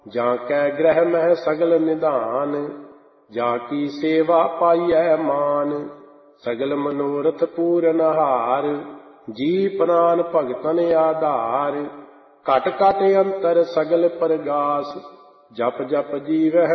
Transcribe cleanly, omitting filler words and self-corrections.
ਜਾਂ ਕੈ ਗ੍ਰਹਿ ਮਹਿ ਸਗਲ ਨਿਧਾਨ, ਜਾ ਕੀ ਸੇਵਾ ਪਾਈਐ ਮਾਨ। ਸਗਲ ਮਨੋਰਥ ਪੂਰਨ ਹਾਰ, ਜੀ ਪ੍ਰਾਨ ਭਗਤਨ ਆਧਾਰ। ਘਟ ਘਟ ਅੰਤਰ ਸਗਲ ਪਰਗਾਸ, ਜਪ ਜਪ ਜੀਵਹਿ